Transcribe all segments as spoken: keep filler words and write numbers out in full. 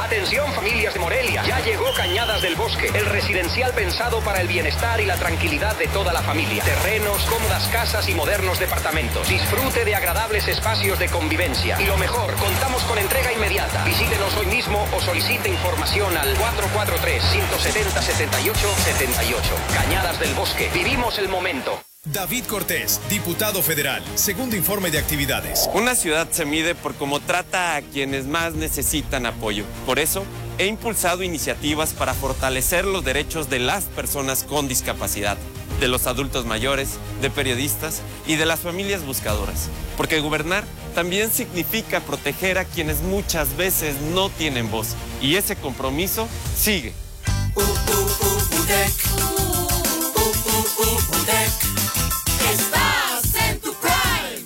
Atención, familias de Morelia, ya llegó Cañadas del Bosque, el residencial pensado para el bienestar y la tranquilidad de toda la familia. Terrenos, cómodas casas y modernos departamentos. Disfrute de agradables espacios de convivencia. Y lo mejor, contamos con entrega inmediata. Visítenos hoy mismo o solicite información al cuatro cuatro tres, cinco siete cero, siete ocho siete ocho. Cañadas del Bosque, vivimos el momento. David Cortés, diputado federal, segundo informe de actividades. Una ciudad se mide por cómo trata a quienes más necesitan apoyo. Por eso, he impulsado iniciativas para fortalecer los derechos de las personas con discapacidad, de los adultos mayores, de periodistas y de las familias buscadoras. Porque gobernar también significa proteger a quienes muchas veces no tienen voz. Y ese compromiso sigue. Uh, uh, uh, UDEC. Uh, uh, uh, UDEC. Estás en tu prime.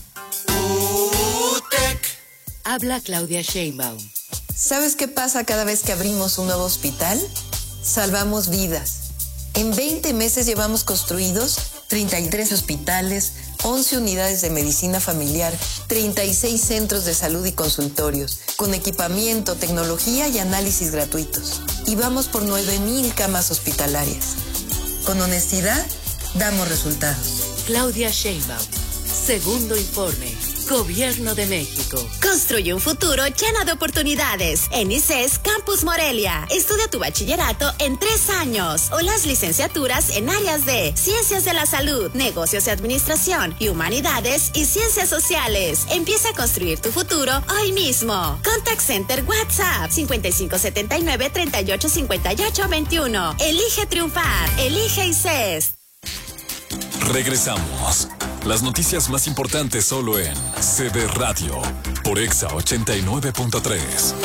U T E C. Habla Claudia Sheinbaum. ¿Sabes qué pasa cada vez que abrimos un nuevo hospital? Salvamos vidas. En veinte meses llevamos construidos treinta y tres hospitales, once unidades de medicina familiar, treinta y seis centros de salud y consultorios, con equipamiento, tecnología y análisis gratuitos. Y vamos por nueve mil camas hospitalarias. Con honestidad, damos resultados. Claudia Sheinbaum, segundo informe. Gobierno de México. Construye un futuro lleno de oportunidades. En I C E S Campus Morelia. Estudia tu bachillerato en tres años o las licenciaturas en áreas de Ciencias de la Salud, Negocios y Administración y Humanidades y Ciencias Sociales. Empieza a construir tu futuro hoy mismo. Contact Center WhatsApp cinco cinco siete nueve, tres ocho cinco ocho dos uno. Elige triunfar. Elige I C E S. Regresamos. Las noticias más importantes solo en C B Radio por Exa ochenta y nueve punto tres.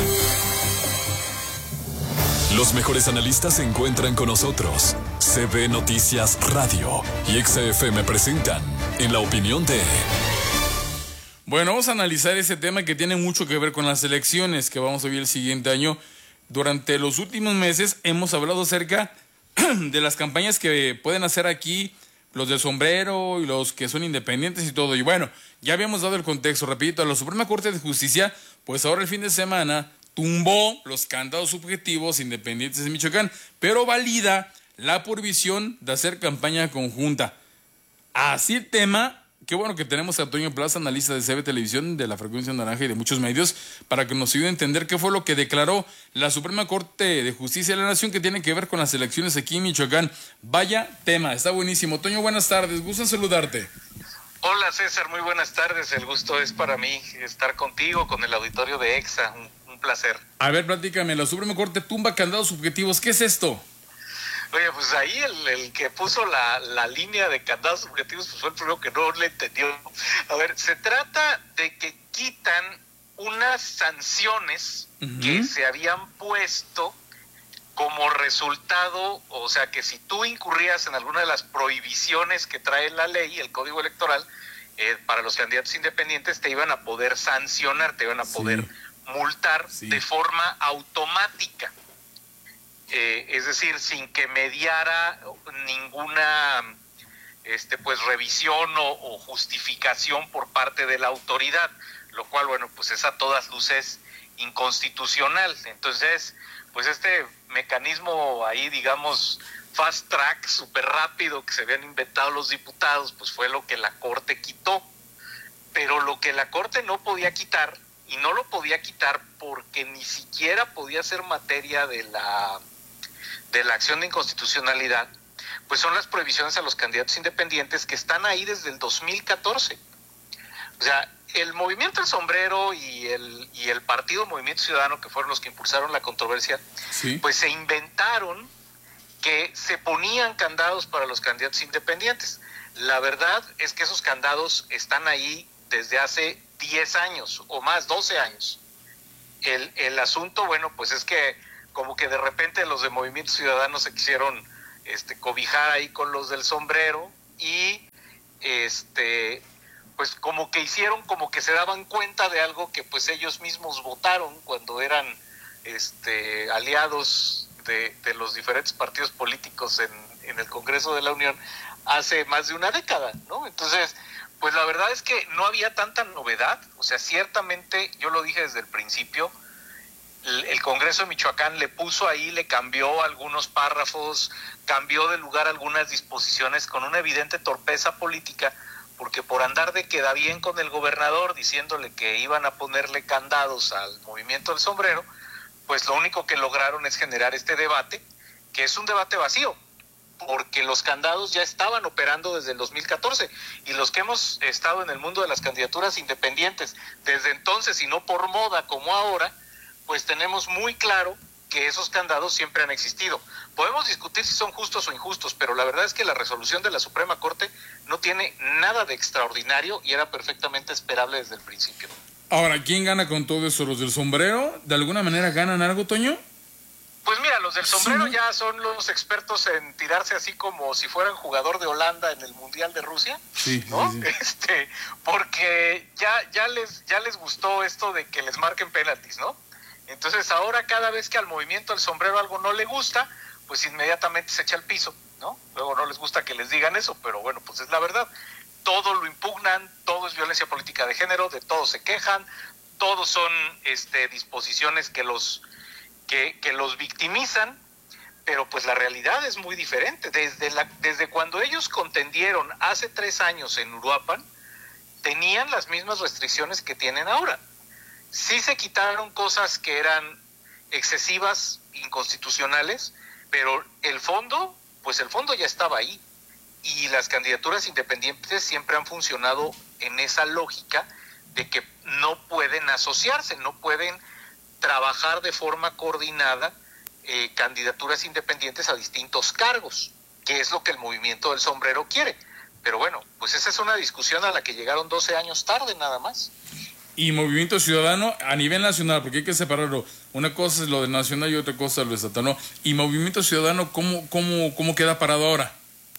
Los mejores analistas se encuentran con nosotros. C B Noticias Radio y Exa F M presentan En la Opinión de... Bueno, vamos a analizar ese tema que tiene mucho que ver con las elecciones que vamos a vivir el siguiente año. Durante los últimos meses hemos hablado acerca de las campañas que pueden hacer aquí los del sombrero y los que son independientes y todo. Y bueno, ya habíamos dado el contexto, repito, la Suprema Corte de Justicia, pues ahora el fin de semana tumbó los candados subjetivos independientes de Michoacán, pero valida la prohibición de hacer campaña conjunta. Así el tema, qué bueno que tenemos a Toño Plaza, analista de C B Televisión, de la Frecuencia Naranja y de muchos medios, para que nos ayude a entender qué fue lo que declaró la Suprema Corte de Justicia de la Nación que tiene que ver con las elecciones aquí en Michoacán. Vaya tema, está buenísimo. Toño, buenas tardes, gusto en saludarte. Hola César, muy buenas tardes, el gusto es para mí estar contigo, con el auditorio de EXA, un, un placer. A ver, platícame, la Suprema Corte tumba candados subjetivos, ¿qué es esto? Oye, pues ahí el, el que puso la, la línea de candados subjetivos pues fue el primero que no le entendió. A ver, se trata de que quitan unas sanciones uh-huh. que se habían puesto como resultado, o sea que si tú incurrías en alguna de las prohibiciones que trae la ley, el Código Electoral, eh, para los candidatos independientes te iban a poder sancionar, te iban a poder sí. multar sí. de forma automática. Eh, es decir, sin que mediara ninguna este, pues revisión o, o justificación por parte de la autoridad, lo cual, bueno, pues es a todas luces inconstitucional. Entonces, pues este mecanismo ahí, digamos, fast track, súper rápido que se habían inventado los diputados, pues fue lo que la Corte quitó. Pero lo que la Corte no podía quitar, y no lo podía quitar porque ni siquiera podía ser materia de la... de la acción de inconstitucionalidad, pues son las prohibiciones a los candidatos independientes que están ahí desde el dos mil catorce. O sea, el Movimiento El Sombrero y el, y el Partido Movimiento Ciudadano, que fueron los que impulsaron la controversia, sí. pues se inventaron que se ponían candados para los candidatos independientes. La verdad es que esos candados están ahí desde hace diez años o más, doce años. El, el asunto, bueno, pues es que como que de repente los de Movimiento Ciudadano se quisieron este, cobijar ahí con los del sombrero y este pues como que hicieron como que se daban cuenta de algo que pues ellos mismos votaron cuando eran este aliados de, de los diferentes partidos políticos en, en el Congreso de la Unión hace más de una década, ¿no? Entonces, pues la verdad es que no había tanta novedad, o sea, ciertamente, yo lo dije desde el principio, el, el Congreso de Michoacán le puso ahí, le cambió algunos párrafos, cambió de lugar algunas disposiciones con una evidente torpeza política, porque por andar de queda bien con el gobernador diciéndole que iban a ponerle candados al movimiento del sombrero, pues lo único que lograron es generar este debate, que es un debate vacío, porque los candados ya estaban operando desde el dos mil catorce, y los que hemos estado en el mundo de las candidaturas independientes desde entonces y no por moda como ahora, pues tenemos muy claro que esos candados siempre han existido. Podemos discutir si son justos o injustos, pero la verdad es que la resolución de la Suprema Corte no tiene nada de extraordinario y era perfectamente esperable desde el principio. Ahora, ¿quién gana con todo eso? ¿Los del sombrero? ¿De alguna manera ganan algo, Toño? Pues mira, los del sombrero sí. ya son los expertos en tirarse así como si fueran jugador de Holanda en el Mundial de Rusia, sí, ¿no? Sí, sí. Este, porque ya, ya les, ya les gustó esto de que les marquen penaltis, ¿no? Entonces ahora cada vez que al movimiento del sombrero algo no le gusta, pues inmediatamente se echa al piso, ¿no? Luego no les gusta que les digan eso, pero bueno, pues es la verdad. Todo lo impugnan, todo es violencia política de género, de todo se quejan, todos son este, disposiciones que los, que, que los victimizan, pero pues la realidad es muy diferente. Desde, la, desde cuando ellos contendieron hace tres años en Uruapan, tenían las mismas restricciones que tienen ahora. Sí se quitaron cosas que eran excesivas, inconstitucionales, pero el fondo, pues el fondo ya estaba ahí. Y las candidaturas independientes siempre han funcionado en esa lógica de que no pueden asociarse, no pueden trabajar de forma coordinada eh, candidaturas independientes a distintos cargos, que es lo que el movimiento del sombrero quiere. Pero bueno, pues esa es una discusión a la que llegaron doce años tarde nada más. Y Movimiento Ciudadano a nivel nacional, porque hay que separarlo. Una cosa es lo de nacional y otra cosa es lo estatal, ¿no? Y Movimiento Ciudadano, ¿cómo, cómo, cómo queda parado ahora?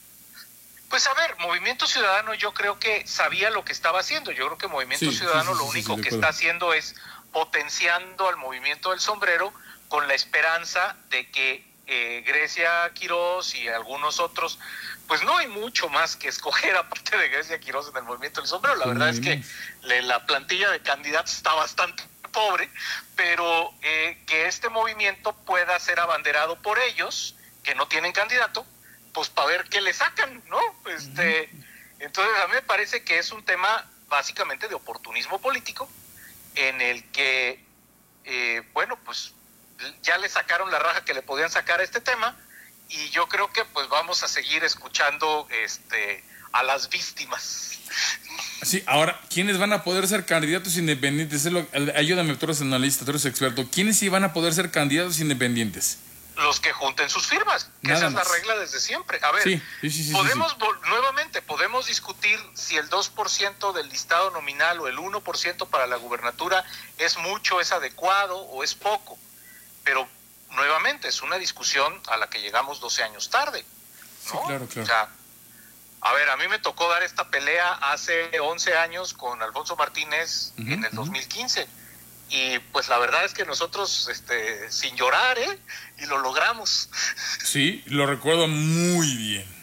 Pues a ver, Movimiento Ciudadano yo creo que sabía lo que estaba haciendo. Yo creo que Movimiento Sí, Ciudadano sí, sí, lo sí, único sí, que acuerdo. está haciendo es potenciando al Movimiento del Sombrero con la esperanza de que eh, Grecia Quirós y algunos otros, pues no hay mucho más que escoger aparte de Grecia Quirós en el Movimiento del Sombrero. La verdad es que le, la plantilla de candidatos está bastante pobre, pero eh, que este movimiento pueda ser abanderado por ellos, que no tienen candidato, pues para ver qué le sacan, ¿no? Este, entonces a mí me parece que es un tema básicamente de oportunismo político, en el que, eh, bueno, pues ya le sacaron la raja que le podían sacar a este tema, y yo creo que pues vamos a seguir escuchando este a las víctimas. Sí, ahora, ¿quiénes van a poder ser candidatos independientes? Es lo, ayúdame, tú eres analista, tú eres experto. ¿Quiénes sí van a poder ser candidatos independientes? Los que junten sus firmas, que Nada esa más. es la regla desde siempre. A ver, Sí, sí, sí, sí, podemos sí, vol- nuevamente, podemos discutir si el dos por ciento del listado nominal o el uno por ciento para la gubernatura es mucho, es adecuado o es poco, pero nuevamente es una discusión a la que llegamos doce años tarde, ¿no? Sí, claro, claro. O sea, a ver, a mí me tocó dar esta pelea hace once años con Alfonso Martínez Ujú, en el ujú. dos mil quince. Y pues la verdad es que nosotros, este, sin llorar, ¿eh? Y lo logramos. Sí, lo recuerdo muy bien.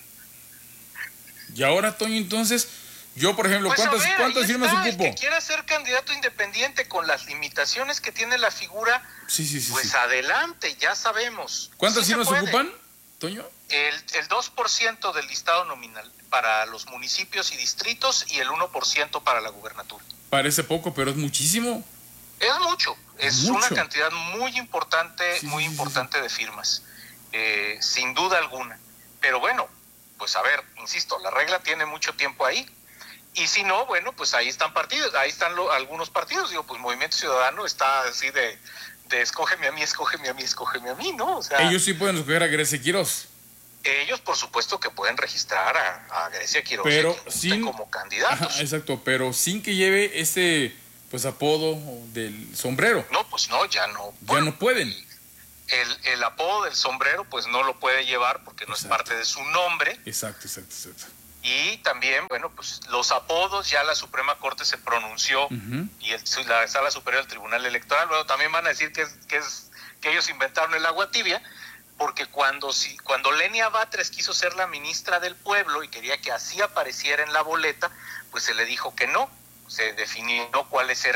Y ahora, Toño, entonces, yo, por ejemplo, Pues ¿cuántas, a ver, ¿cuántas ahí firmas está, el ocupo? que quiera ser candidato independiente con las limitaciones que tiene la figura, Sí, sí, sí. pues sí. adelante, ya sabemos. ¿Cuántas Sí se firmas puede. ocupan, Toño? El, el dos por ciento del listado nominal para los municipios y distritos y el uno por ciento para la gubernatura. Parece poco, pero es muchísimo. Es mucho, es Mucho. una cantidad muy importante, Sí, muy sí, sí, importante de firmas, eh, sin duda alguna. Pero bueno, pues a ver, insisto, la regla tiene mucho tiempo ahí. Y si no, bueno, pues ahí están partidos, ahí están lo, algunos partidos. Digo, pues Movimiento Ciudadano está así de, de escógeme a mí, escógeme a mí, escógeme a mí, ¿no? O sea, Ellos sí pueden escoger a Grecia Quirós. ellos por supuesto que pueden registrar a, a Grecia Quirós Pero y a quien guste sin- como candidatos. Ajá, exacto, pero sin que lleve ese pues apodo del sombrero. No, pues no, ya no. Ya no pueden. El, el apodo del sombrero pues no lo puede llevar porque no Exacto. es parte de su nombre. Exacto, exacto, exacto. Y también, bueno, pues los apodos ya la Suprema Corte se pronunció Ujú. y el, la Sala Superior del Tribunal Electoral. Bueno, también van a decir que, es, que, es, que ellos inventaron el agua tibia, porque cuando, si, cuando Lenia Batres quiso ser la ministra del pueblo y quería que así apareciera en la boleta, pues se le dijo que no. Se definió cuáles eran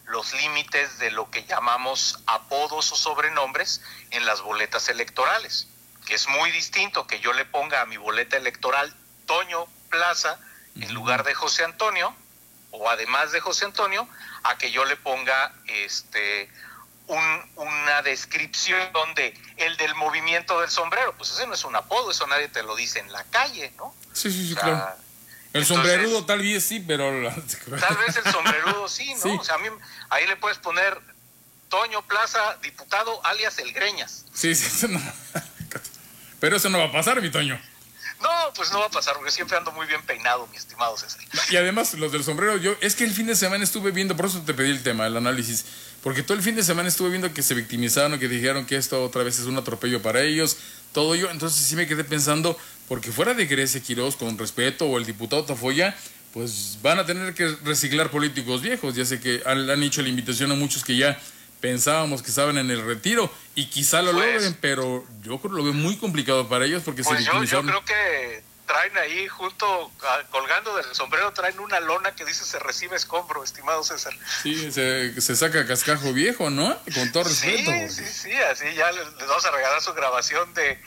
los límites de lo que llamamos apodos o sobrenombres en las boletas electorales, que es muy distinto que yo le ponga a mi boleta electoral Toño Plaza en lugar de José Antonio, o además de José Antonio, a que yo le ponga este un, una descripción de el del movimiento del sombrero. Pues ese no es un apodo, eso nadie te lo dice en la calle, ¿no? Sí, sí, sí, o sea, claro. El entonces, sombrerudo tal vez sí, pero... Tal vez el sombrerudo sí, ¿no? Sí. O sea, a mí, ahí le puedes poner Toño Plaza, diputado, alias El Greñas. Sí, sí, eso no. Pero eso no va a pasar, mi Toño. No, pues no va a pasar, porque siempre ando muy bien peinado, mi estimado César. Y además, los del sombrero, yo, es que el fin de semana estuve viendo, por eso te pedí el tema, el análisis, porque todo el fin de semana estuve viendo que se victimizaron, que dijeron que esto otra vez es un atropello para ellos, todo yo, entonces sí me quedé pensando, porque fuera de Grecia Quiroz, con respeto, o el diputado Tafoya, pues van a tener que reciclar políticos viejos. Ya sé que han, han hecho la invitación a muchos que ya pensábamos que estaban en el retiro y quizá lo Pues- logren, pero yo creo que lo veo muy complicado para ellos porque Pues se yo, yo victimizaron. creo que traen ahí junto, a- colgando del sombrero, traen una lona que dice se recibe escombro, estimado César. Sí, se, se saca cascajo viejo, ¿no? Con todo Sí, respeto. porque- sí, sí, así ya les, les vamos a regalar su grabación de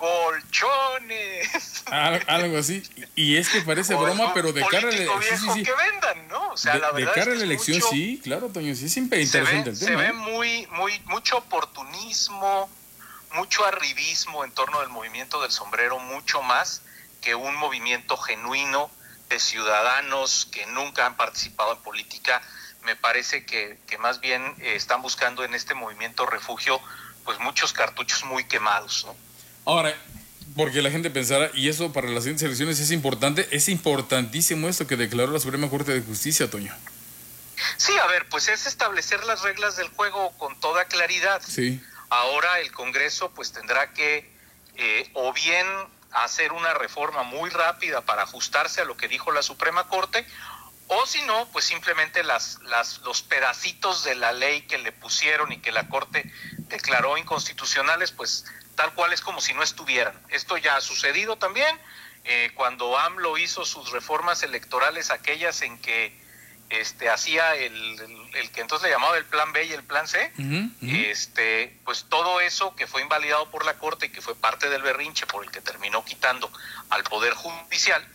colchones. Al- algo así. Y es que parece O broma, un pero de cara a la político sí, sí, viejo sí. que vendan, ¿no? O sea, de, la de verdad cara es a que la es elección, mucho- sí, claro, Toño, sí es siempre se interesante ve, el se tema. ve ¿eh? muy, muy, mucho oportunismo, mucho arribismo en torno del movimiento del sombrero, mucho más que un movimiento genuino de ciudadanos que nunca han participado en política. Me parece que, que más bien eh, están buscando en este movimiento refugio pues muchos cartuchos muy quemados, ¿no? Ahora, porque la gente pensará, y eso para las siguientes elecciones es importante, es importantísimo esto que declaró la Suprema Corte de Justicia, Toño. Sí, a ver, pues es establecer las reglas del juego con toda claridad. Sí. Ahora el Congreso pues tendrá que eh, o bien hacer una reforma muy rápida para ajustarse a lo que dijo la Suprema Corte, o si no, pues simplemente las, las, los pedacitos de la ley que le pusieron y que la Corte declaró inconstitucionales, pues tal cual es como si no estuvieran. Esto ya ha sucedido también, eh, cuando AMLO hizo sus reformas electorales, aquellas en que este hacía el, el, el que entonces le llamaba el plan B y el plan C, Uh-huh, uh-huh. este pues todo eso que fue invalidado por la Corte y que fue parte del berrinche por el que terminó quitando al Poder Judicial,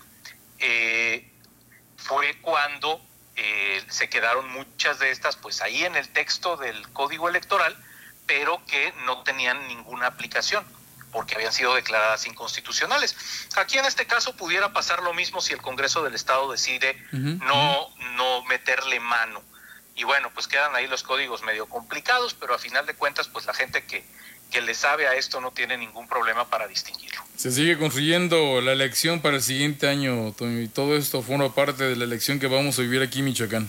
eh, fue cuando eh, se quedaron muchas de estas pues ahí en el texto del Código Electoral, pero que no tenían ninguna aplicación porque habían sido declaradas inconstitucionales. Aquí en este caso pudiera pasar lo mismo si el Congreso del Estado decide Uh-huh, no, no meterle mano. Y bueno, pues quedan ahí los códigos medio complicados, pero a final de cuentas, pues la gente que, que le sabe a esto no tiene ningún problema para distinguirlo. Se sigue construyendo la elección para el siguiente año, Toño, y todo esto forma parte de la elección que vamos a vivir aquí en Michoacán.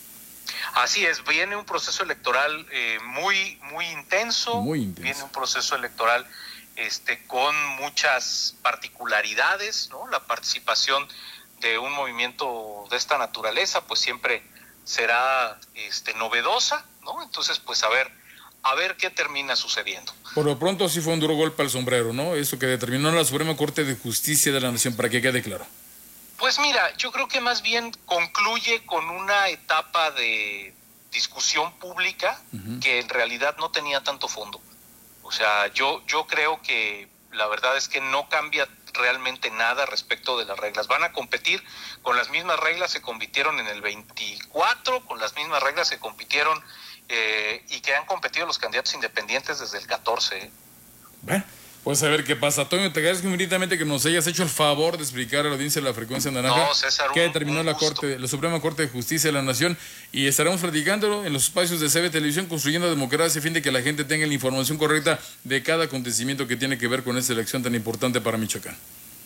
Así es, viene un proceso electoral eh, muy, muy intenso, Muy intenso. viene un proceso electoral este, con muchas particularidades, ¿no? La participación de un movimiento de esta naturaleza, pues siempre será este, novedosa, ¿no? Entonces, pues a ver, a ver qué termina sucediendo. Por lo pronto sí fue un duro golpe al sombrero, ¿no? Eso que determinó la Suprema Corte de Justicia de la Nación, para que quede claro. Pues mira, yo creo que más bien concluye con una etapa de discusión pública Uh-huh. que en realidad no tenía tanto fondo. O sea, yo, yo creo que la verdad es que no cambia realmente nada respecto de las reglas. Van a competir con las mismas reglas que compitieron en el veinticuatro, con las mismas reglas que compitieron eh, y que han competido los candidatos independientes desde el catorce. ¿eh? Bueno, pues a ver qué pasa. Toño, te agradezco infinitamente que nos hayas hecho el favor de explicar a la audiencia de la Frecuencia Naranja No, César, que un- determinó un la gusto. Corte, la Suprema Corte de Justicia de la Nación, y estaremos platicándolo en los espacios de C B Televisión, construyendo democracia a fin de que la gente tenga la información correcta de cada acontecimiento que tiene que ver con esta elección tan importante para Michoacán.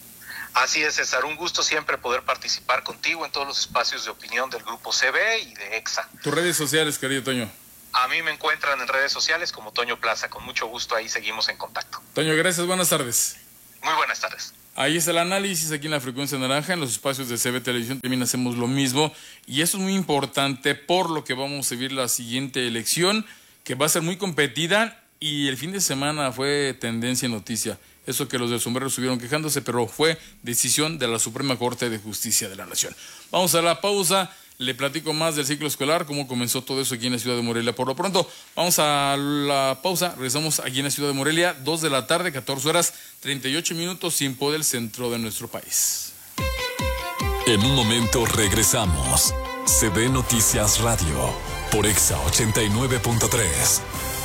Así es, César, un gusto siempre poder participar contigo en todos los espacios de opinión del Grupo C B y de EXA. Tus redes sociales, querido Toño. A mí me encuentran en redes sociales como Toño Plaza, con mucho gusto ahí seguimos en contacto. Toño, gracias, buenas tardes. Muy buenas tardes. Ahí está el análisis aquí en la Frecuencia Naranja, en los espacios de C B Televisión también hacemos lo mismo, y eso es muy importante por lo que vamos a vivir la siguiente elección, que va a ser muy competida, y el fin de semana fue tendencia en noticia. Eso que los del sombrero estuvieron quejándose, pero fue decisión de la Suprema Corte de Justicia de la Nación. Vamos a la pausa. Le platico más del ciclo escolar, cómo comenzó todo eso aquí en la ciudad de Morelia. Por lo pronto, vamos a la pausa. Regresamos aquí en la ciudad de Morelia, dos de la tarde, catorce horas, treinta y ocho minutos, tiempo del centro de nuestro país. En un momento regresamos. C B Noticias Radio, por Exa ochenta y nueve punto tres.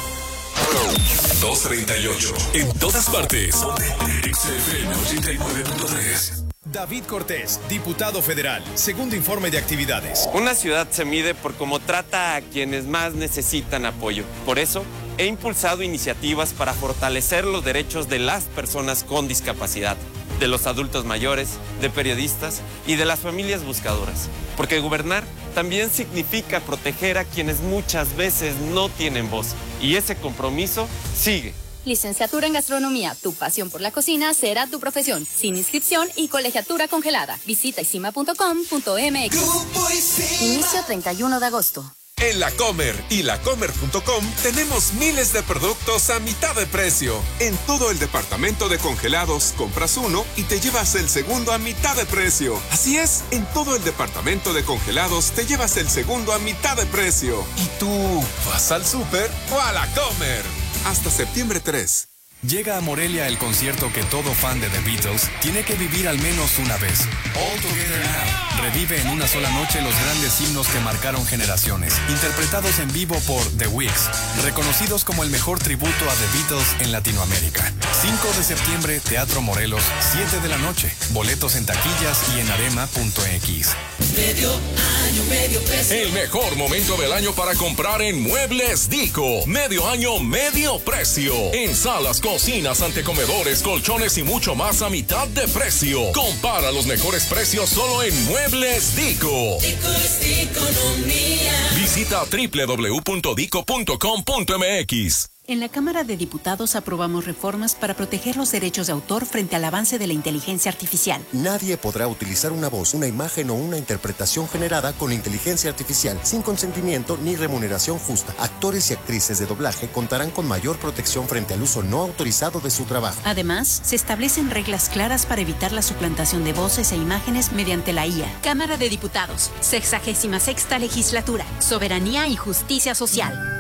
dos treinta y ocho. En todas partes. Exa F M ochenta y nueve punto tres. David Cortés, diputado federal. Segundo informe de actividades. Una ciudad se mide por cómo trata a quienes más necesitan apoyo. Por eso, he impulsado iniciativas para fortalecer los derechos de las personas con discapacidad, de los adultos mayores, de periodistas y de las familias buscadoras. Porque gobernar también significa proteger a quienes muchas veces no tienen voz. Y ese compromiso sigue. Licenciatura en Gastronomía, tu pasión por la cocina será tu profesión. Sin inscripción y colegiatura congelada. Visita isima punto com punto m x. Inicio treinta y uno de agosto. En La Comer y la comer punto com tenemos miles de productos a mitad de precio. En todo el departamento de congelados compras uno y te llevas el segundo a mitad de precio. Así es, en todo el departamento de congelados te llevas el segundo a mitad de precio. ¿Y tú vas al súper o a La Comer? Hasta septiembre tres. Llega a Morelia el concierto que todo fan de The Beatles tiene que vivir al menos una vez. All Together Now. Revive en una sola noche los grandes himnos que marcaron generaciones, interpretados en vivo por The Wigs, reconocidos como el mejor tributo a The Beatles en Latinoamérica. cinco de septiembre, Teatro Morelos, siete de la noche. Boletos en taquillas y en arema punto x. Medio año, medio precio. El mejor momento del año para comprar en Muebles Dico. Medio año, medio precio. En salas, cocinas, antecomedores, colchones y mucho más a mitad de precio. Compara los mejores precios solo en Muebles Dico. Dico es economía. Visita doble u doble u doble u punto dico punto com punto m x. En la Cámara de Diputados aprobamos reformas para proteger los derechos de autor frente al avance de la inteligencia artificial. Nadie podrá utilizar una voz, una imagen o una interpretación generada con inteligencia artificial sin consentimiento ni remuneración justa. Actores y actrices de doblaje contarán con mayor protección frente al uso no autorizado de su trabajo. Además, se establecen reglas claras para evitar la suplantación de voces e imágenes mediante la I A. Cámara de Diputados, sexagésima sexta legislatura, Soberanía y Justicia Social.